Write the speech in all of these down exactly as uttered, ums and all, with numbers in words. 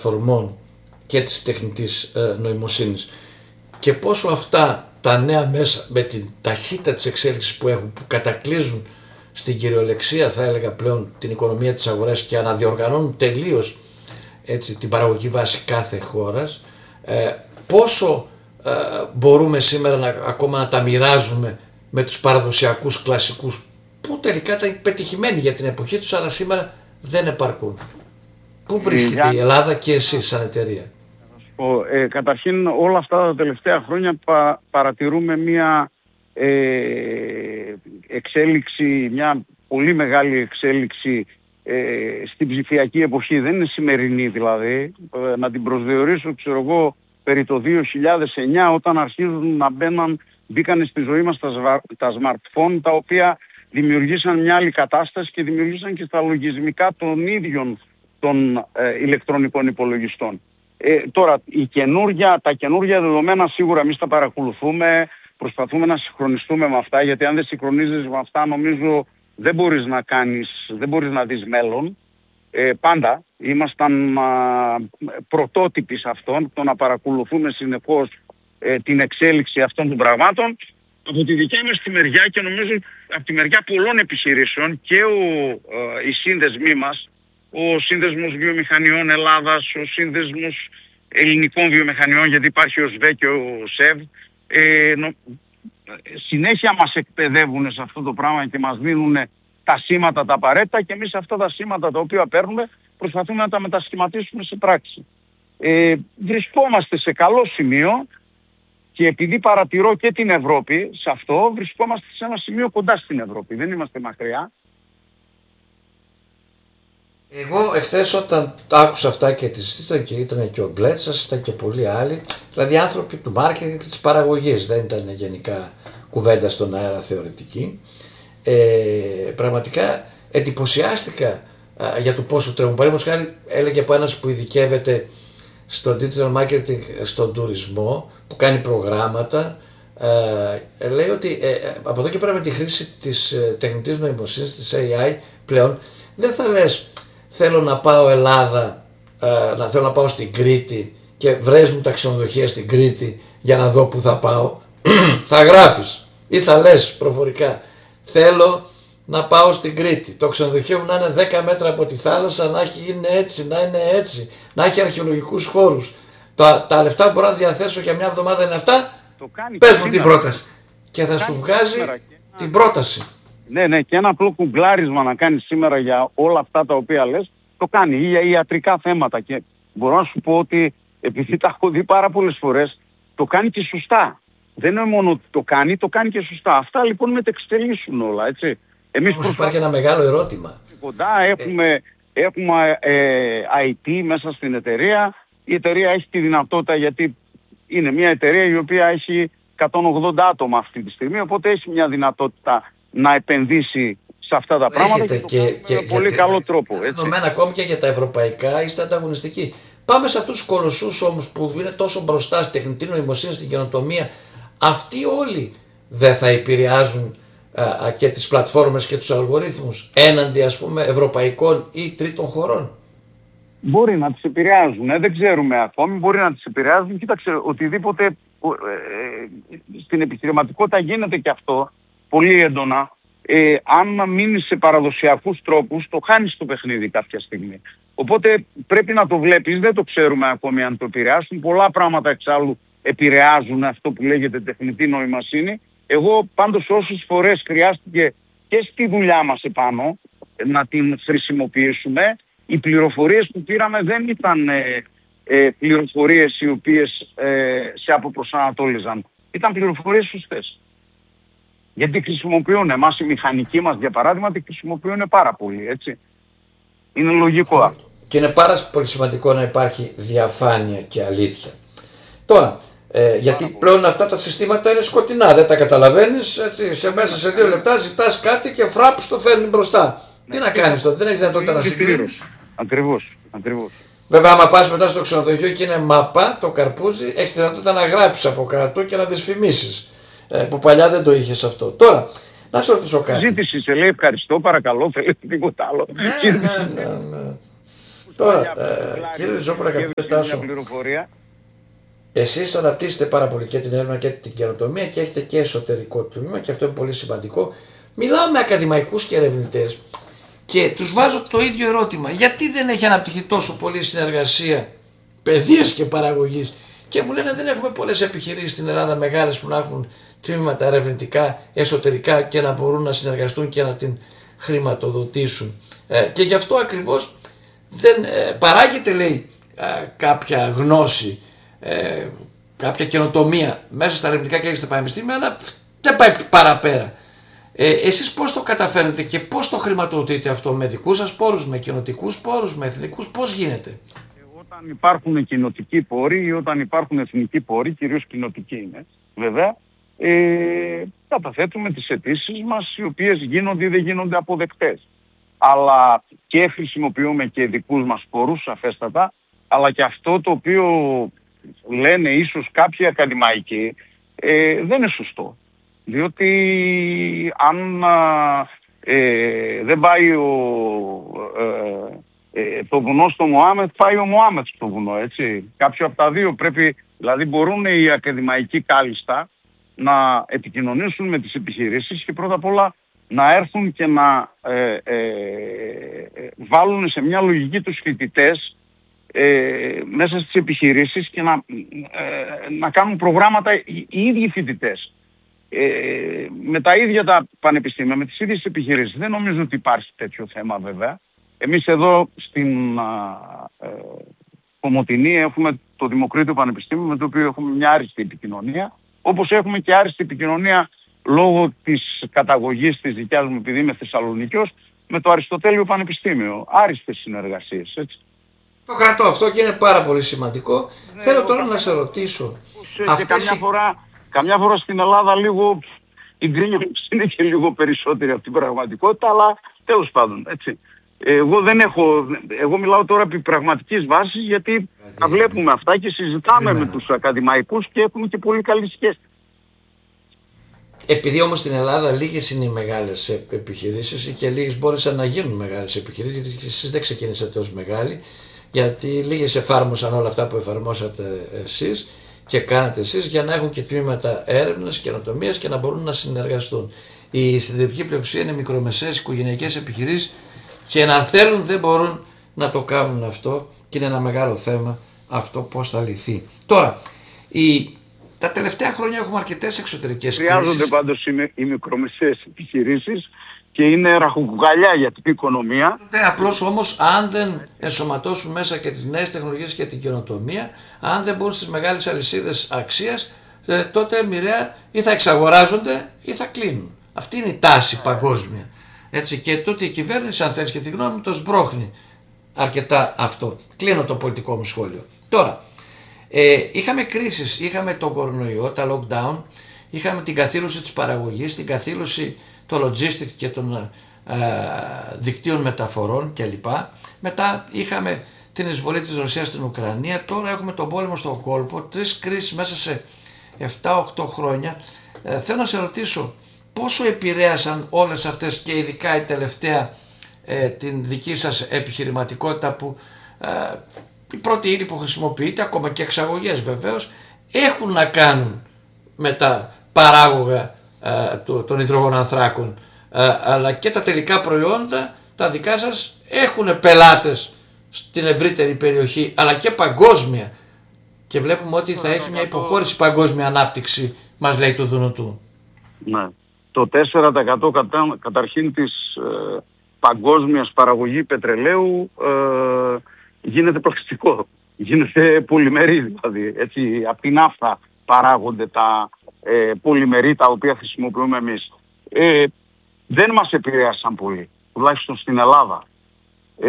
πλατφορμών και της τεχνητής ε, νοημοσύνης, και πόσο αυτά τα νέα μέσα με την ταχύτητα της εξέλιξης που έχουν, που κατακλείζουν στην κυριολεξία, θα έλεγα πλέον, την οικονομία της αγοράς και αναδιοργανώνουν τελείως, έτσι, την παραγωγική βάση κάθε χώρας, ε, πόσο ε, μπορούμε σήμερα να, ακόμα να τα μοιράζουμε με τους παραδοσιακούς κλασικούς που τελικά ήταν πετυχημένοι για την εποχή τους, αλλά σήμερα δεν επαρκούν. Πού βρίσκεται η Ελλάδα και εσείς σαν εταιρεία? Ε, καταρχήν όλα αυτά τα τελευταία χρόνια πα, παρατηρούμε μια ε, εξέλιξη, μια πολύ μεγάλη εξέλιξη ε, στην ψηφιακή εποχή. Δεν είναι σημερινή δηλαδή. Ε, να την προσδιορίσω, ξέρω εγώ, περί το δύο χιλιάδες εννιά, όταν αρχίζουν να μπαίναν, μπήκαν στη ζωή μας τα, τα smartphone, τα οποία δημιουργήσαν μια άλλη κατάσταση και δημιουργήσαν και στα λογισμικά των ίδιων των ε, ηλεκτρονικών υπολογιστών. Ε, τώρα, η καινούρια, τα καινούργια δεδομένα σίγουρα εμείς τα παρακολουθούμε, προσπαθούμε να συγχρονιστούμε με αυτά, γιατί αν δεν συγχρονίζεις με αυτά νομίζω δεν μπορείς να κάνεις, δεν μπορείς να δεις μέλλον. Ε, πάντα ήμασταν α, πρωτότυποι σε αυτόν, το να παρακολουθούμε συνεχώς ε, την εξέλιξη αυτών των πραγμάτων. Από τη δικιά μας τη μεριά, και νομίζω από τη μεριά πολλών επιχειρήσεων, και ο, ε, οι σύνδεσμοί μας, ο Σύνδεσμος Βιομηχανιών Ελλάδας, ο Σύνδεσμος Ελληνικών Βιομηχανιών, γιατί υπάρχει ο ΣΒΕ και ο ΣΕΒ, ε, νο, συνέχεια μας εκπαιδεύουν σε αυτό το πράγμα και μας δίνουν τα σήματα τα απαραίτητα, και εμείς αυτά τα σήματα τα οποία παίρνουμε προσπαθούμε να τα μετασχηματίσουμε σε πράξη. Ε, βρισκόμαστε σε καλό σημείο, και επειδή παρατηρώ και την Ευρώπη σε αυτό, βρισκόμαστε σε ένα σημείο κοντά στην Ευρώπη. Δεν είμαστε μακριά. Εγώ εχθές όταν άκουσα αυτά και τις συζήτησα, και ήταν και ο Μπλέτσας, ήταν και πολλοί άλλοι, δηλαδή άνθρωποι του μάρκετινγκ και της παραγωγής, δεν ήταν γενικά κουβέντα στον αέρα θεωρητική, ε, πραγματικά εντυπωσιάστηκα α, για το πόσο τρέχουν. Παραδείγματος χάρη, έλεγε από ένας που ειδικεύεται στο digital marketing, στον τουρισμό, που κάνει προγράμματα, ε, λέει ότι ε, από εδώ και πέρα με τη χρήση της ε, τεχνητής νοημοσύνης, της έι άι πλέον, δεν θα λες θέλω να πάω Ελλάδα, ε, να θέλω να πάω στην Κρήτη και βρες μου τα ξενοδοχεία στην Κρήτη για να δω που θα πάω. Θα γράφεις ή θα λες προφορικά θέλω να πάω στην Κρήτη, το ξενοδοχείο μου να είναι δέκα μέτρα από τη θάλασσα, να έχει, είναι έτσι, να είναι έτσι, να έχει αρχαιολογικούς χώρους, τα, τα λεφτά που μπορώ να διαθέσω για μια εβδομάδα είναι αυτά, πες μου την πρόταση και θα σου βγάζει την πρόταση. Ναι, ναι, και ένα απλό κουγκλάρισμα να κάνεις σήμερα για όλα αυτά τα οποία λες, το κάνει, ή για ιατρικά θέματα, και μπορώ να σου πω ότι επειδή τα έχω δει πάρα πολλές φορές, το κάνει και σωστά. Δεν είναι μόνο ότι το κάνει, το κάνει και σωστά. Αυτά λοιπόν μετεξελίσσουν όλα, έτσι. Εμείς όμως υπάρχει ένα μεγάλο ερώτημα. Κοντά έχουμε, ε... έχουμε ε, άι τι μέσα στην εταιρεία. Η εταιρεία έχει τη δυνατότητα, γιατί είναι μια εταιρεία η οποία έχει εκατόν ογδόντα άτομα αυτή τη στιγμή, οπότε έχει μια δυνατότητα να επενδύσει σε αυτά τα πράγματα. Έχετε και, και, και, και πολύ και, καλό τρόπο. Δεδομένα ακόμη και για τα ευρωπαϊκά είστε ανταγωνιστικοί. Πάμε σε αυτούς τους κολοσσούς όμως που είναι τόσο μπροστά στη τεχνητή νοημοσύνη, στην καινοτομία. Αυτοί όλοι δεν θα επηρεάζουν α, και τις πλατφόρμες και τους αλγορίθμους έναντι, ας πούμε, ευρωπαϊκών ή τρίτων χωρών? Μπορεί να τις επηρεάζουν, ε, δεν ξέρουμε ακόμη, μπορεί να τις επηρεάζουν. Κοίταξε, οτιδήποτε ε, ε, στην επιχειρηματικότητα γίνεται και αυτό πολύ έντονα. Ε, αν μείνεις σε παραδοσιακούς τρόπους, το χάνεις το παιχνίδι κάποια στιγμή. Οπότε πρέπει να το βλέπεις, δεν το ξέρουμε ακόμη αν το επηρεάσουν. Πολλά πράγματα εξάλλου επηρεάζουν αυτό που λέγεται τεχνητή νοημοσύνη. Εγώ πάντως όσες φορές χρειάστηκε και στη δουλειά μας επάνω να την χρησιμοποιήσουμε, οι πληροφορίες που πήραμε δεν ήταν ε, ε, πληροφορίες οι οποίες ε, σε αποπροσανατόλιζαν. Ήταν πληροφορίες σωστές. Γιατί χρησιμοποιούν εμάς, οι μηχανικοί μας για παράδειγμα, τη χρησιμοποιούν πάρα πολύ, έτσι. Είναι λογικό. Και είναι πάρα πολύ σημαντικό να υπάρχει διαφάνεια και αλήθεια. Τώρα, ε, γιατί πλέον αυτά τα συστήματα είναι σκοτεινά, δεν τα καταλαβαίνεις, έτσι, σε μέσα σε δύο λεπτά ζητάς κάτι και φράπ το φέρνει μπροστά. Ναι, τι να κάνεις τότε, δεν έχεις δυνατότητα να συγκρίνεις. Ακριβώς, ακριβώς. Βέβαια, άμα πας μετά στο ξενοδοχείο και είναι μαπά το καρπούζι, έχεις δυνατότητα να γράψεις από κάτω και να δυσφημίσεις. Ε, που παλιά δεν το είχες αυτό. Τώρα, να σου ρωτήσω κάτι. Ζήτηση σε λέει ευχαριστώ, παρακαλώ, θέλετε τίποτα άλλο. Ναι, ναι, ναι, ναι. Τώρα, ε, κύριε Ριζόπουλε, αγαπητέ Τάσο, εσείς αναπτύσσετε πάρα πολύ και την έρευνα και την καινοτομία και έχετε και εσωτερικό τμήμα και αυτό είναι πολύ σημαντικό. Μιλάω με ακαδημαϊκούς και ερευνητές και τους βάζω το ίδιο ερώτημα. Γιατί δεν έχει αναπτυχθεί τόσο πολύ συνεργασία παιδείας και παραγωγής? Και μου λένε δεν έχουμε πολλές επιχειρήσεις στην Ελλάδα μεγάλες που να έχουν τμήματα ερευνητικά, εσωτερικά και να μπορούν να συνεργαστούν και να την χρηματοδοτήσουν. Ε, και γι' αυτό ακριβώς δεν ε, παράγεται, λέει, ε, κάποια γνώση, ε, κάποια καινοτομία μέσα στα ερευνητικά και στα πανεπιστήμια, αλλά δεν πάει παραπέρα. Ε, εσείς πώς το καταφέρετε και πώς το χρηματοδοτείτε αυτό? Με δικούς σας πόρους, με κοινοτικούς πόρους, με εθνικούς? Πώς γίνεται? Όταν υπάρχουν κοινοτικοί πόροι ή όταν υπάρχουν εθνικοί πόροι, κυρίως κοινοτικοί είναι βέβαια, ε, καταθέτουμε τις αιτήσεις μας, οι οποίες γίνονται ή δεν γίνονται αποδεκτές. Αλλά και χρησιμοποιούμε και δικούς μας πόρους, σαφέστατα, αλλά και αυτό το οποίο λένε ίσως κάποιοι ακαδημαϊκοί ε, δεν είναι σωστό. Διότι αν ε, δεν πάει ο, ε, ε, το βουνό στο Μωάμεθ, πάει ο Μωάμεθ στο βουνό, έτσι. Κάποιο από τα δύο πρέπει, δηλαδή μπορούν οι ακαδημαϊκοί κάλλιστα να επικοινωνήσουν με τις επιχειρήσεις και πρώτα απ' όλα να έρθουν και να ε, ε, ε, βάλουν σε μια λογική τους φοιτητές ε, μέσα στις επιχειρήσεις και να, ε, να κάνουν προγράμματα οι, οι ίδιοι φοιτητές. Ε, με τα ίδια τα πανεπιστήμια, με τις ίδιες επιχειρήσεις. Δεν νομίζω ότι υπάρχει τέτοιο θέμα βέβαια. Εμείς εδώ στην ε, Κομοτηνή έχουμε το Δημοκρίτιο Πανεπιστήμιο με το οποίο έχουμε μια άριστη επικοινωνία, όπως έχουμε και άριστη επικοινωνία λόγω της καταγωγής της δικιάς μου, επειδή είμαι Θεσσαλονικιός, με το Αριστοτέλειο Πανεπιστήμιο. Άριστες συνεργασίες, έτσι. Το κρατώ αυτό και είναι πάρα πολύ σημαντικό. Ναι, θέλω τώρα να σε ρωτήσω. Και καμιά οι... φορά Καμιά φορά στην Ελλάδα λίγο η γκρίνια είναι και λίγο περισσότερη από την πραγματικότητα, αλλά τέλος πάντων, έτσι. Εγώ δεν έχω, εγώ μιλάω τώρα επί πραγματικής βάσης, γιατί τα βλέπουμε αυτά και συζητάμε με τους ακαδημαϊκούς και έχουμε και πολύ καλή σχέση. Επειδή όμως στην Ελλάδα λίγες είναι οι μεγάλες επιχειρήσεις και λίγες μπόρεσαν να γίνουν μεγάλες επιχειρήσεις, γιατί εσείς δεν ξεκινήσατε ως μεγάλοι, γιατί λίγες εφάρμοσαν όλα αυτά που εφαρμόσατε εσείς και κάνετε εσείς για να έχουν και τμήματα έρευνας, καινοτομίας και να μπορούν να συνεργαστούν. Η συντριπτική πλειοψηφία είναι μικρομεσαίες οικογενειακές επιχειρήσεις και να θέλουν δεν μπορούν να το κάνουν αυτό και είναι ένα μεγάλο θέμα αυτό πώς θα λυθεί. Τώρα, η, τα τελευταία χρόνια έχουμε αρκετές εξωτερικές κρίσεις. Χρειάζονται πάντως οι, οι μικρομεσαίες επιχειρήσεις και είναι ραχοκουκαλιά για την οικονομία. Απλώς όμως αν δεν ενσωματώσουν μέσα και τις νέες τεχνολογίες και την καινοτομία, αν δεν μπουν στις μεγάλες αλυσίδες αξίας, τότε μοιραία ή θα εξαγοράζονται ή θα κλείνουν. Αυτή είναι η τάση παγκόσμια. Έτσι, και τότε η κυβέρνηση, αν θέλεις και τη γνώμη, το σμπρώχνει αρκετά αυτό. Κλείνω το πολιτικό μου σχόλιο. Τώρα, ε, είχαμε κρίσεις, είχαμε τον κορονοϊό, τα lockdown, είχαμε την καθήλωση της παραγωγής, την καθήλωση το logistics και των ε, δικτύων μεταφορών κλπ. Μετά είχαμε την εισβολή της Ρωσίας στην Ουκρανία, τώρα έχουμε τον πόλεμο στον κόλπο, τρεις κρίσεις μέσα σε επτά οκτώ χρόνια. Ε, θέλω να σε ρωτήσω πόσο επηρέασαν όλες αυτές και ειδικά η τελευταία ε, την δική σας επιχειρηματικότητα που ε, η πρώτη ύλη που χρησιμοποιείται, ακόμα και εξαγωγές βεβαίως, έχουν να κάνουν με τα παράγωγα των υδρογονανθράκων, αλλά και τα τελικά προϊόντα τα δικά σας έχουν πελάτες στην ευρύτερη περιοχή αλλά και παγκόσμια και βλέπουμε ότι θα έχει μια υποχώρηση παγκόσμια ανάπτυξη, μας λέει το Δουνουτού. Ναι. Το τέσσερα τοις εκατό κατα, καταρχήν της ε, παγκόσμιας παραγωγή πετρελαίου ε, γίνεται πλαστικό, γίνεται πολυμερή δηλαδή, έτσι, από την ναύτα παράγονται τα Ε, πολυμερή τα οποία χρησιμοποιούμε εμείς. Ε, δεν μας επηρέασαν πολύ, τουλάχιστον στην Ελλάδα. Ε,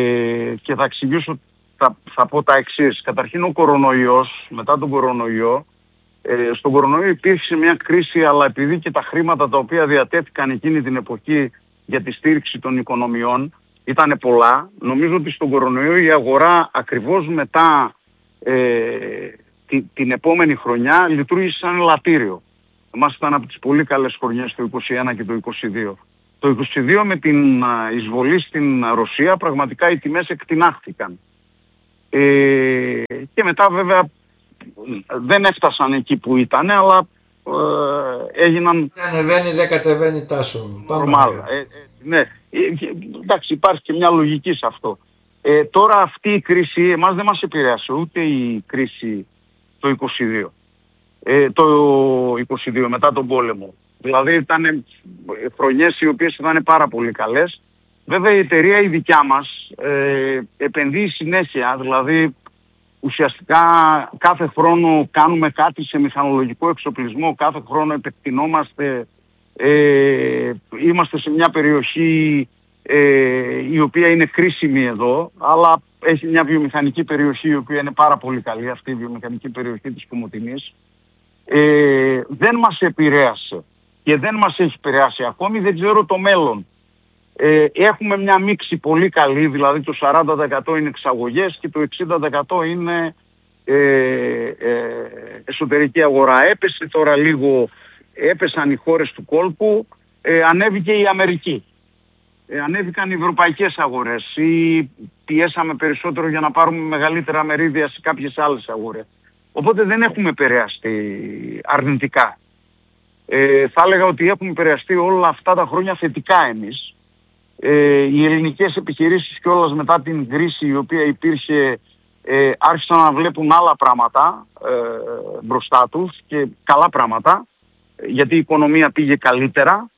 και θα εξηγήσω, θα, θα πω τα εξής. Καταρχήν ο κορονοϊός, μετά τον κορονοϊό, ε, στον κορονοϊό υπήρξε μια κρίση, αλλά επειδή και τα χρήματα τα οποία διατέθηκαν εκείνη την εποχή για τη στήριξη των οικονομιών ήταν πολλά, νομίζω ότι στον κορονοϊό η αγορά ακριβώς μετά ε, Την, την επόμενη χρονιά λειτουργήσε σαν ελαττήριο. Εμάς ήταν από τις πολύ καλές χρονιές το είκοσι ένα και το είκοσι δύο. Το είκοσι δύο με την εισβολή στην Ρωσία πραγματικά οι τιμές εκτινάχθηκαν. Ε, και μετά βέβαια δεν έφτασαν εκεί που ήταν, αλλά ε, έγιναν... Δεν ανεβαίνει, δεν κατεβαίνει τάσο. Normal. Ε, ε, ναι. Ε, εντάξει, υπάρχει και μια λογική σε αυτό. Ε, τώρα αυτή η κρίση εμάς δεν μας επηρέασε, ούτε η κρίση το είκοσι δύο. Ε, το είκοσι δύο μετά τον πόλεμο. Δηλαδή ήταν χρονιές οι οποίες ήταν πάρα πολύ καλές. Βέβαια η εταιρεία η δικιά μας ε, επενδύει συνέχεια, δηλαδή ουσιαστικά κάθε χρόνο κάνουμε κάτι σε μηχανολογικό εξοπλισμό, κάθε χρόνο επεκτηνόμαστε, ε, είμαστε σε μια περιοχή ε, η οποία είναι κρίσιμη εδώ, αλλά έχει μια βιομηχανική περιοχή η οποία είναι πάρα πολύ καλή, αυτή η βιομηχανική περιοχή της Κομοτηνής. Ε, δεν μας επηρέασε και δεν μας έχει επηρεάσει ακόμη, δεν ξέρω το μέλλον. Ε, έχουμε μια μίξη πολύ καλή, δηλαδή το σαράντα τοις εκατό είναι εξαγωγές και το εξήντα τοις εκατό είναι ε, ε, εσωτερική αγορά. Έπεσε τώρα λίγο, έπεσαν οι χώρες του κόλπου, ε, ανέβηκε η Αμερική. Ε, ανέβηκαν οι ευρωπαϊκές αγορές ή πιέσαμε περισσότερο για να πάρουμε μεγαλύτερα μερίδια σε κάποιες άλλες αγορές. Οπότε δεν έχουμε επηρεαστεί αρνητικά. Ε, θα έλεγα ότι έχουμε επηρεαστεί όλα αυτά τα χρόνια θετικά εμείς. Ε, οι ελληνικές επιχειρήσεις κιόλας μετά την κρίση η οποία υπήρχε ε, άρχισαν να βλέπουν άλλα πράγματα ε, μπροστά τους και καλά πράγματα, γιατί η οικονομία πήγε καλύτερα.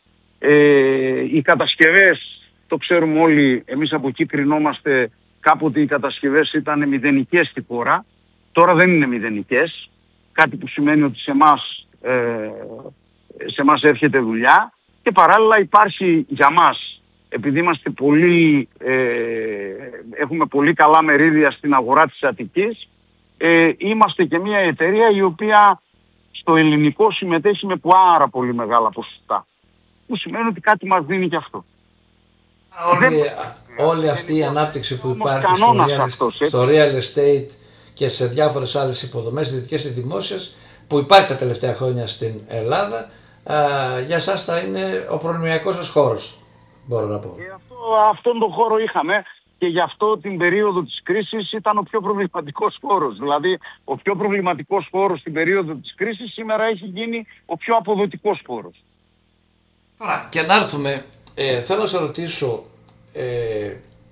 Ε, οι κατασκευές, το ξέρουμε όλοι, εμείς από εκεί κρινόμαστε, κάποτε οι κατασκευές ήταν μηδενικές στη χώρα, τώρα δεν είναι μηδενικές, κάτι που σημαίνει ότι σε εμάς, ε, σε εμάς έρχεται δουλειά και παράλληλα υπάρχει για μας, επειδή είμαστε πολύ, ε, έχουμε πολύ καλά μερίδια στην αγορά της Αττικής, ε, είμαστε και μια εταιρεία η οποία στο ελληνικό συμμετέχει με πάρα πολύ μεγάλα ποσοστά. Που σημαίνει ότι κάτι μας δίνει και αυτό. Όλη, δεν... όλη αυτή η ανάπτυξη που υπάρχει στο real, αυτός, στο real estate και σε διάφορες άλλες υποδομές, ιδιωτικές και δημόσιες, που υπάρχει τα τελευταία χρόνια στην Ελλάδα, α, για σας θα είναι ο προνομιακός σας χώρος, μπορώ να πω. Ε, αυτό, αυτόν τον χώρο είχαμε και γι' αυτό την περίοδο της κρίσης ήταν ο πιο προβληματικός χώρος. Δηλαδή ο πιο προβληματικός χώρος στην περίοδο της κρίσης σήμερα έχει γίνει ο πιο αποδοτικός χώρος. Τώρα, και να έρθουμε, ε, θέλω να σας ρωτήσω, ε,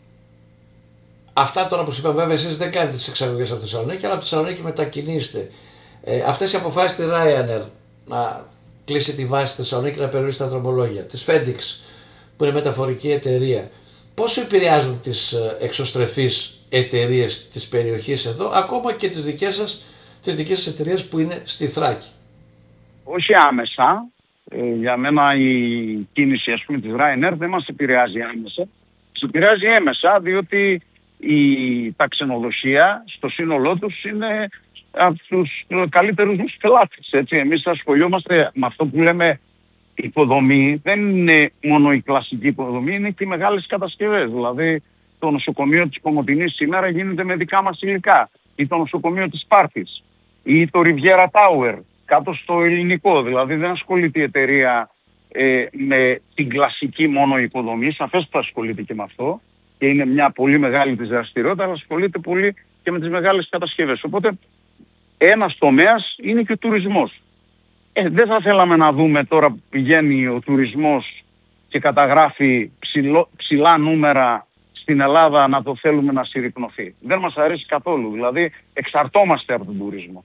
αυτά τώρα που σας είπα, βέβαια εσείς δεν κάνετε τις εξαγωγές από τη Θεσσαλονίκη, αλλά από τη Θεσσαλονίκη μετακινήσετε. Ε, αυτές οι αποφάσεις της Ryanair να κλείσει τη βάση στη Θεσσαλονίκη, να περιορίσει τα δρομολόγια, της FedEx που είναι μεταφορική εταιρεία, πόσο επηρεάζουν τις εξωστρεφείς εταιρείες της περιοχής εδώ, ακόμα και τις δικές σας, τις δικές σας εταιρείες που είναι στη Θράκη? Όχι άμεσα. Ε, για μένα η κίνηση ας πούμε της Ryanair δεν μας επηρεάζει άμεσα. Μας επηρεάζει έμεσα διότι η, τα ξενοδοχεία στο σύνολό τους είναι από τους καλύτερους μας πελάτες. Έτσι. Εμείς ασχολιόμαστε με αυτό που λέμε υποδομή. Δεν είναι μόνο η κλασική υποδομή, είναι και οι μεγάλες κατασκευές. Δηλαδή το νοσοκομείο της Κομοτηνής σήμερα γίνεται με δικά μας υλικά, ή το νοσοκομείο της Σπάρτης ή το Riviera Tower κάτω στο ελληνικό. Δηλαδή δεν ασχολείται η εταιρεία ε, με την κλασική μόνο υποδομή, σαφέστατα ασχολείται και με αυτό και είναι μια πολύ μεγάλη της δραστηριότητα, αλλά ασχολείται πολύ και με τις μεγάλες κατασκευές. Οπότε ένας τομέας είναι και ο τουρισμός. Ε, δεν θα θέλαμε να δούμε τώρα που πηγαίνει ο τουρισμός και καταγράφει ψηλό, ψηλά νούμερα στην Ελλάδα να το θέλουμε να συρρυκνωθεί. Δεν μας αρέσει καθόλου, δηλαδή εξαρτώμαστε από τον τουρισμό.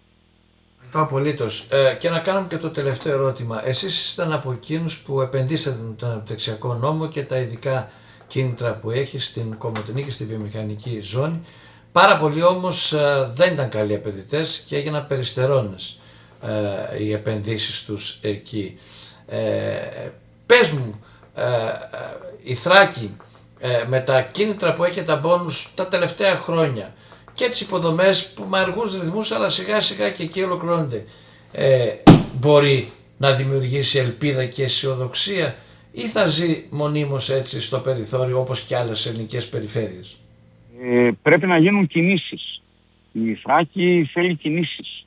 Το απολύτως. Ε, και να κάνουμε και το τελευταίο ερώτημα. Εσείς ήσταν από εκείνους που επενδύσατε τον αναπτυξιακό νόμο και τα ειδικά κίνητρα που έχει στην Κομοτηνή και στη βιομηχανική ζώνη. Πάρα πολλοί όμως ε, δεν ήταν καλοί επενδυτές και έγιναν περιστερώνες ε, οι επενδύσεις τους εκεί. Ε, πες μου, ε, ε, η Θράκη ε, με τα κίνητρα που έχει τα μπόνους τα τελευταία χρόνια και τις υποδομές που με αργούς ρυθμούς αλλά σιγά σιγά και εκεί ολοκληρώνονται, ε, μπορεί να δημιουργήσει ελπίδα και αισιοδοξία ή θα ζει μονίμως έτσι στο περιθώριο όπως και άλλες ελληνικές περιφέρειες? Ε, πρέπει να γίνουν κινήσεις. Η Θράκη θέλει κινήσεις.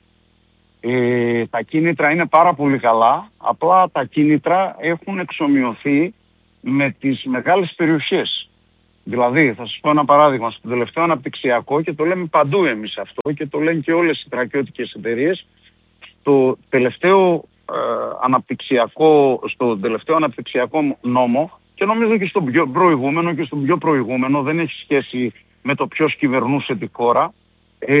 Ε, τα κίνητρα είναι πάρα πολύ καλά, απλά τα κίνητρα έχουν εξομοιωθεί με τις μεγάλες περιοχές. Δηλαδή, θα σας πω ένα παράδειγμα, στο τελευταίο αναπτυξιακό, και το λέμε παντού εμείς αυτό και το λένε και όλες οι τρακιώτικες εταιρείες, το τελευταίο ε, αναπτυξιακό, στο τελευταίο αναπτυξιακό νόμο, και νομίζω και στον πιο προηγούμενο και στον πιο προηγούμενο, δεν έχει σχέση με το ποιος κυβερνούσε τη χώρα. Ε,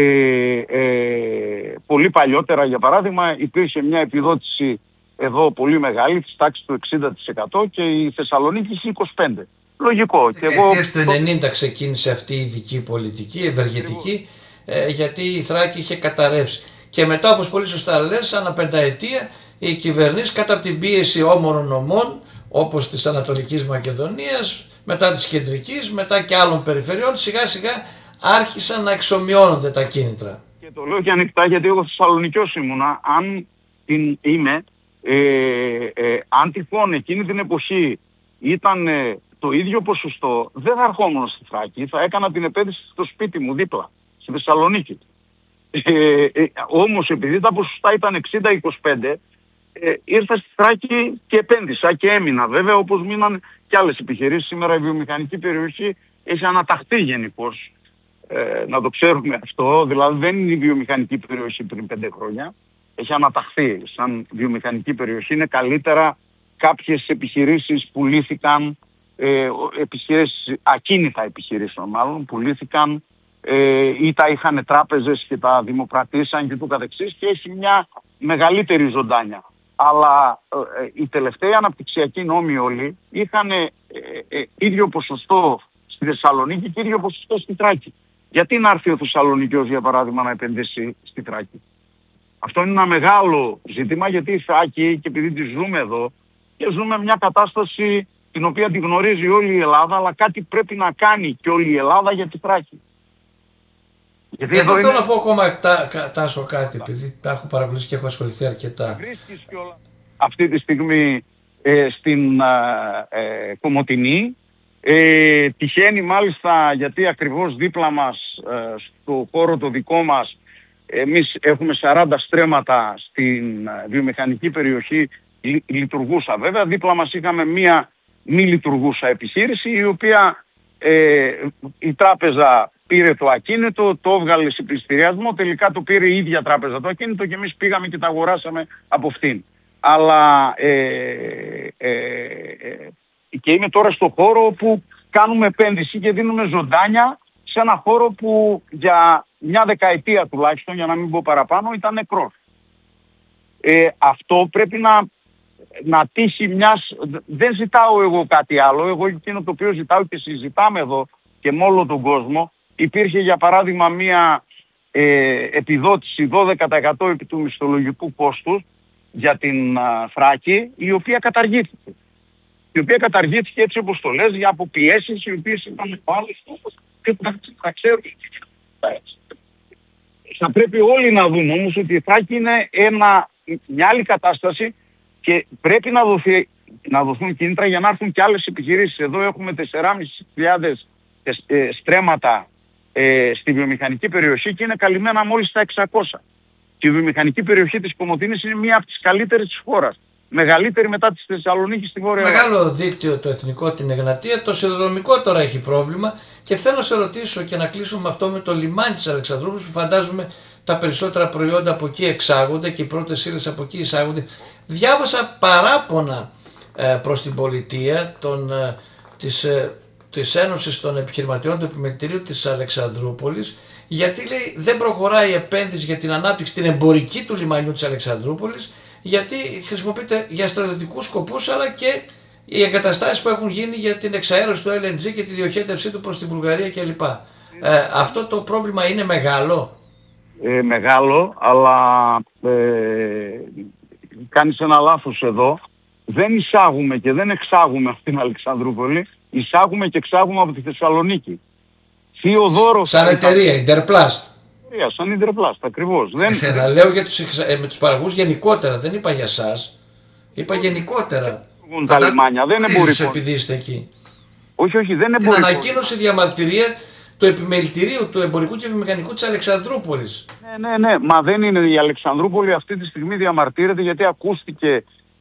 ε, πολύ παλιότερα, για παράδειγμα, υπήρχε μια επιδότηση εδώ πολύ μεγάλη, της τάξης του εξήντα τοις εκατό, και η Θεσσαλονίκη είχε είκοσι πέντε τοις εκατό. Λογικό. Και εγώ... το ενενήντα ξεκίνησε αυτή η ειδική πολιτική, ευεργετική, ε, γιατί η Θράκη είχε καταρρεύσει. Και μετά, όπως πολύ σωστά λες, ανά πενταετία οι κυβερνήσεις κατά από την πίεση όμορων νομών, όπως της Ανατολικής Μακεδονίας, μετά της Κεντρικής, μετά και άλλων περιφερειών, σιγά σιγά άρχισαν να εξομοιώνονται τα κίνητρα. Και το λέω και ανοιχτά, γιατί εγώ Θεσσαλονικιός ήμουνα. Αν την είμαι, ε, ε, αν τυχόν εκείνη την εποχή ήταν ε, το ίδιο ποσοστό, δεν θα ερχόμουν στη Θράκη, θα έκανα την επένδυση στο σπίτι μου δίπλα, στη Θεσσαλονίκη. Ε, ε, όμως επειδή τα ποσοστά ήταν εξήντα είκοσι πέντε, ε, ήρθα στη Θράκη και επένδυσα και έμεινα. Βέβαια, όπως μείναν και άλλες επιχειρήσεις. Σήμερα η βιομηχανική περιοχή έχει αναταχθεί γενικώς. Ε, να το ξέρουμε αυτό. Δηλαδή δεν είναι η βιομηχανική περιοχή πριν πέντε χρόνια. Έχει αναταχθεί σαν βιομηχανική περιοχή. Είναι καλύτερα. Κάποιες επιχειρήσεις πουλήθηκαν, ε, επιχειρήσεις, ακίνητα επιχειρήσεων μάλλον, πουλήθηκαν ε, ή τα είχαν τράπεζες και τα δημοπρατήσαν και το καθεξής, και έχει μια μεγαλύτερη ζωντάνια. Αλλά ε, οι τελευταίοι αναπτυξιακοί νόμοι όλοι είχαν ε, ε, ίδιο ποσοστό στη Θεσσαλονίκη και ίδιο ποσοστό στη Θράκη. Γιατί να έρθει ο Θεσσαλονικιός, για παράδειγμα, να επενδύσει στη Θράκη? Αυτό είναι ένα μεγάλο ζήτημα, γιατί η Θράκη, και επειδή τη ζούμε εδώ, και ζούμε μια κατάσταση την οποία τη γνωρίζει όλη η Ελλάδα, αλλά κάτι πρέπει να κάνει και όλη η Ελλάδα για τη Θράκη. Γιατί εδώ θέλω είναι... να πω ακόμα, τά, Τάσο, κάτι, επειδή τα έχω παρακολουθήσει και έχω ασχοληθεί αρκετά. Βρίσκεις και όλα αυτή τη στιγμή ε, στην ε, Κομοτηνή. Ε, τυχαίνει μάλιστα, γιατί ακριβώς δίπλα μας, ε, στο χώρο το δικό μας, εμείς έχουμε σαράντα στρέμματα στην ε, βιομηχανική περιοχή, λει, λειτουργούσα βέβαια. Δίπλα μας είχαμε μία μη λειτουργούσα επιχείρηση, η οποία ε, η τράπεζα πήρε το ακίνητο, το έβγαλε σε πληστηριασμό, τελικά το πήρε η ίδια τράπεζα το ακίνητο και εμείς πήγαμε και τα αγοράσαμε από αυτήν. Αλλά ε, ε, ε, και είμαι τώρα στο χώρο που κάνουμε επένδυση και δίνουμε ζωντάνια σε ένα χώρο που για μια δεκαετία τουλάχιστον, για να μην πω παραπάνω, ήταν νεκρός. Ε, αυτό πρέπει να, να τύχει μιας... Δεν ζητάω εγώ κάτι άλλο, εγώ εκείνο το οποίο ζητάω και συζητάμε εδώ και με όλο τον κόσμο. Υπήρχε για παράδειγμα μια ε, επιδότηση δώδεκα τοις εκατό επί του μισθολογικού κόστους για την α, Θράκη, η οποία καταργήθηκε. Η οποία καταργήθηκε, έτσι όπως το λες, για αποπιέσεις οι οποίες ήταν άλλες και θα ξέρουν. Θα πρέπει όλοι να δουν όμως ότι η Θράκη είναι ένα, μια άλλη κατάσταση και πρέπει να, δοθεί, να δοθούν κίνητρα για να έρθουν και άλλες επιχειρήσεις. Εδώ έχουμε τεσσεράμισι χιλιάδες ε, στρέμματα ε, στη βιομηχανική περιοχή και είναι καλυμμένα μόλις στα εξακόσια. Και η βιομηχανική περιοχή της Κομοτηνής είναι μία από τις καλύτερες της χώρας. Μεγαλύτερη μετά τη Θεσσαλονίκη στη Βόρεια. Μεγάλο δίκτυο το εθνικό την Εγνατία, το σιδηροδρομικό τώρα έχει πρόβλημα και θέλω να σε ρωτήσω και να κλείσουμε αυτό με το λιμάνι της Αλεξανδρούπολης, που φαντάζομαι τα περισσότερα προϊόντα από εκεί εξάγονται και οι πρώτες ύλες από εκεί εισάγονται. Διάβασα παράπονα ε, προς την πολιτεία των, ε, της, ε, της Ένωσης των Επιχειρηματιών του Επιμελητηρίου της Αλεξανδρούπολης, γιατί λέει δεν προχωράει η επένδυση για την ανάπτυξη την εμπορική του λιμανιού της Αλεξανδρούπολης, γιατί χρησιμοποιείται για στρατιωτικούς σκοπούς, αλλά και οι εγκαταστάσεις που έχουν γίνει για την εξαέρωση του ελ εν τζι και τη διοχέτευσή του προς τη Βουλγαρία κλπ. Ε, αυτό το πρόβλημα είναι μεγάλο. Ε, μεγάλο, αλλά ε, κάνεις ένα λάθος εδώ. Δεν εισάγουμε και δεν εξάγουμε από την Αλεξανδρούπολη, εισάγουμε και εξάγουμε από τη Θεσσαλονίκη. Θεοδόρο, σαν εταιρεία, Interplast. Σαν Interplast, ακριβώς. Δεν... Εσένα λέω για τους, ε, με τους παραγωγούς γενικότερα, δεν είπα για σας. Είπα γενικότερα. Τα λιμάνια, δεν είναι εμπορικό. Επειδή είστε εκεί. Όχι, όχι, δεν είναι την εμπορικό. Ανακοίνωση διαμαρτυρία του επιμελητηρίου του εμπορικού και βιομηχανικού της Αλεξανδρούπολης. Ναι, ναι, ναι, μα δεν είναι η Αλεξανδρούπολη αυτή τη στιγμή διαμαρτύρεται, γιατί ακούστηκε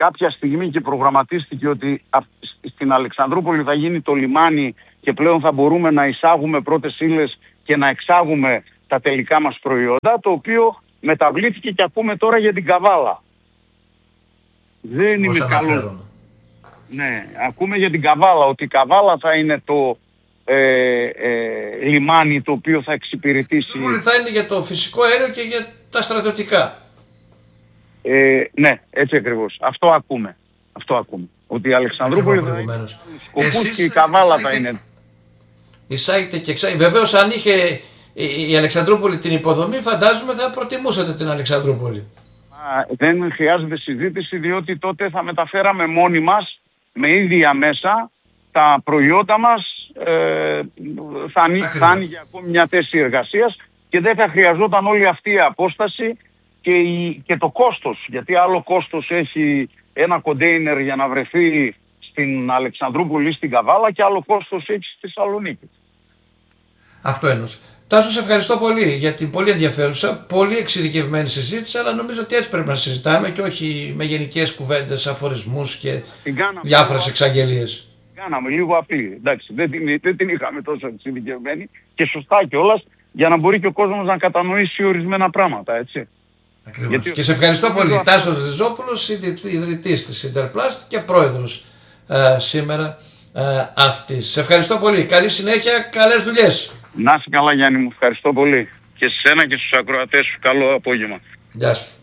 κάποια στιγμή και προγραμματίστηκε ότι στην Αλεξανδρούπολη θα γίνει το λιμάνι και πλέον θα μπορούμε να εισάγουμε πρώτες ύλες και να εξάγουμε τα τελικά μας προϊόντα, το οποίο μεταβλήθηκε και ακούμε τώρα για την Καβάλα. Δεν είμαι καλό. Ναι, ακούμε για την Καβάλα, ότι η Καβάλα θα είναι το ε, ε, λιμάνι το οποίο θα εξυπηρετήσει. Θα είναι για το φυσικό αέριο και για τα στρατιωτικά. Ε, ναι, έτσι ακριβώς. Αυτό ακούμε. Αυτό ακούμε. Ότι η Αλεξανδρούπολη θα είναι σκοπούς και η Καβάλα θα είναι. Εισάγεται και εξάγεται. Βεβαίως αν είχε η Αλεξανδρούπολη την υποδομή, φαντάζομαι θα προτιμούσατε την Αλεξανδρούπολη. Α, δεν χρειάζεται συζήτηση, διότι τότε θα μεταφέραμε μόνοι μας με ίδια μέσα τα προϊόντα μας, ε, θα, ανοί, θα άνοιγε ακόμη μια θέση εργασίας και δεν θα χρειαζόταν όλη αυτή η απόσταση και, η, και το κόστος, γιατί άλλο κόστος έχει ένα κοντέινερ για να βρεθεί στην Αλεξανδρούπολη ή στην Καβάλα και άλλο κόστος έχει στη Θεσσαλονίκη. Αυτό εννοούσα. Τάσο, σε ευχαριστώ πολύ για την πολύ ενδιαφέρουσα, πολύ εξειδικευμένη συζήτηση, αλλά νομίζω ότι έτσι πρέπει να συζητάμε και όχι με γενικές κουβέντες, αφορισμούς και διάφορες εξαγγελίες. Κάναμε λίγο απλή, εντάξει, δεν την, δεν την είχαμε τόσο εξειδικευμένη και σωστά κιόλας για να μπορεί και ο κόσμος να κατανοήσει ορισμένα πράγματα, έτσι. Ακριβώς. Γιατί... Και σε ευχαριστώ πολύ. Τάσος Ριζόπουλος, ιδρυτής της Interplast και πρόεδρος ε, σήμερα ε, αυτής. Σε ευχαριστώ πολύ. Καλή συνέχεια, καλές δουλειές. Να είσαι καλά Γιάννη μου, ευχαριστώ πολύ. Και σε σένα και στους ακροατές σου, καλό απόγευμα. Γεια σου.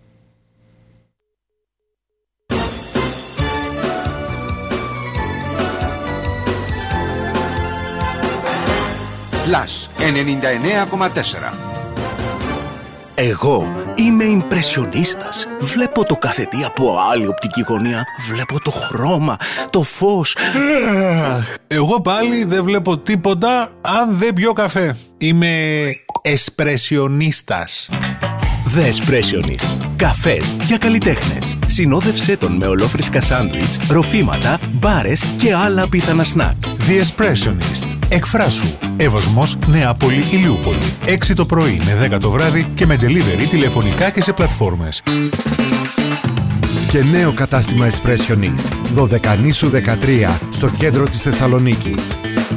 Flash ενενήντα εννέα κόμμα τέσσερα. Εγώ είμαι ιμπρεσιονίστας. Βλέπω το κάθε τι από άλλη οπτική γωνία. Βλέπω το χρώμα, το φως. Εγώ πάλι δεν βλέπω τίποτα αν δεν πιω καφέ. Είμαι εσπρεσιονίστας. The Espressionist. Καφές για καλλιτέχνες. Συνόδευσέ τον με ολόφρυσκα σάντουιτς, ροφήματα, μπάρες και άλλα απίθανα σνακ. The Espressionist. Εκφράσου. Εύωσμος, Νεάπολη, Ηλιούπολη. έξι το πρωί με δέκα το βράδυ και με delivery τηλεφωνικά και σε πλατφόρμες. Και νέο κατάστημα Espressionist. Δωδεκανήσου δεκατρία στο κέντρο της Θεσσαλονίκης.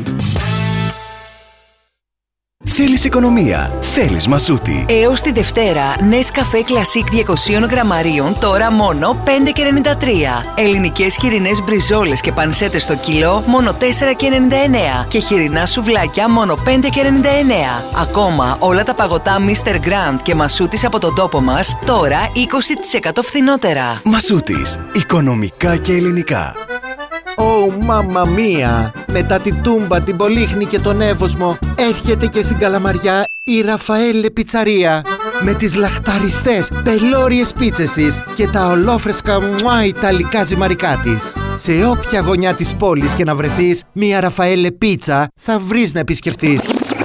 Θέλεις οικονομία, θέλεις Μασούτη. Έως τη Δευτέρα, Nescafé Classic διακόσια γραμμαρίων, τώρα μόνο πέντε και ενενήντα τρία. Ελληνικές χοιρινές μπριζόλες και πανσέτες στο κιλό, μόνο τέσσερα και ενενήντα εννέα. Και χοιρινά σουβλάκια, μόνο πέντε και ενενήντα εννέα. Ακόμα, όλα τα παγωτά μίστερ Grand και Μασούτης από τον τόπο μας, τώρα είκοσι τοις εκατό φθηνότερα. Μασούτης, οικονομικά και ελληνικά. Ω, μάμα μία! Μετά την Τούμπα, την Πολύχνη και τον Εύωσμο, έρχεται και στην Καλαμαριά η Ραφαέλε Πιτσαρία. Με τις λαχταριστές, πελώριες πίτσες της και τα ολόφρεσκα μουά ιταλικά ζυμαρικά της. Σε όποια γωνιά της πόλης και να βρεθείς, μια Ραφαέλε Πίτσα θα βρεις να επισκεφτείς.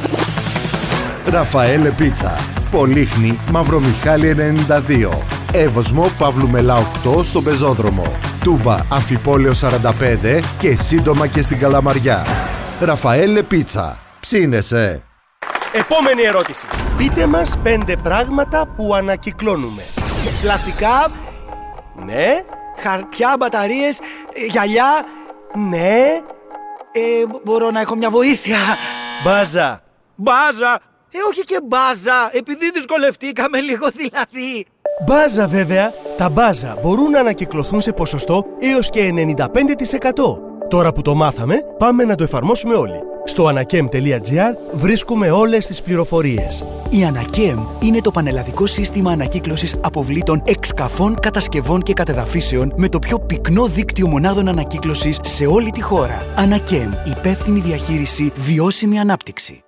Ραφαέλε Πίτσα. Πολύχνη, Μαυρομιχάλη ενενήντα δύο. Εύωσμο, Παύλου Μελά οκτώ στον Πεζόδρομο. Τούμπα, Αμφιπόλαιο σαράντα πέντε και σύντομα και στην Καλαμαριά. Ραφαέλε Πίτσα. Ψήνεσαι. Επόμενη ερώτηση. Πείτε μας πέντε πράγματα που ανακυκλώνουμε. Πλαστικά. Ναι. Χαρτιά, μπαταρίες, γυαλιά. Ναι. Ε, μπορώ να έχω μια βοήθεια. Μπάζα. Μπάζα. Ε, όχι και μπάζα, επειδή δυσκολευτήκαμε λίγο δηλαδή. Μπάζα βέβαια. Τα μπάζα μπορούν να ανακυκλωθούν σε ποσοστό έως και ενενήντα πέντε τοις εκατό. Τώρα που το μάθαμε, πάμε να το εφαρμόσουμε όλοι. Στο ανακέμ τελεία τζι άρ βρίσκουμε όλες τις πληροφορίες. Η Ανακέμ είναι το πανελλαδικό σύστημα ανακύκλωσης αποβλήτων εξκαφών, κατασκευών και κατεδαφίσεων με το πιο πυκνό δίκτυο μονάδων ανακύκλωσης σε όλη τη χώρα. Ανακέμ, υπεύθυνη διαχείριση, βιώσιμη ανάπτυξη.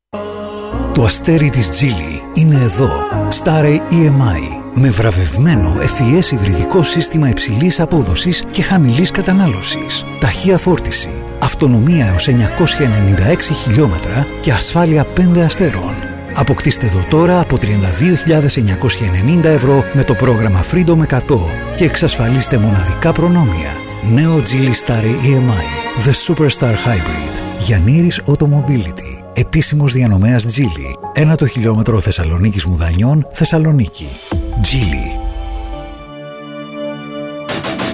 Το αστέρι της Geely είναι εδώ. Starry ι εμ άι. Με βραβευμένο ευφυές υβριδικό σύστημα υψηλής απόδοσης και χαμηλής κατανάλωσης. Ταχεία φόρτιση, αυτονομία έως εννιακόσια ενενήντα έξι χιλιόμετρα και ασφάλεια πέντε αστέρων. Αποκτήστε το τώρα από τριάντα δύο χιλιάδες εννιακόσια ενενήντα ευρώ με το πρόγραμμα Freedom εκατό και εξασφαλίστε μοναδικά προνόμια. Νέο Geely Starry ι εμ άι. The Superstar Hybrid. Γιαννήρης Automobility. Επίσημος διανομέας Geely. Ένα το χιλιόμετρο Θεσσαλονίκης Μουδανιών, Θεσσαλονίκη. Geely.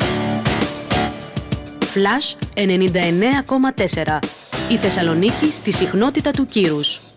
Flash ενενήντα εννέα κόμμα τέσσερα. Η Θεσσαλονίκη στη συχνότητα του κύρους.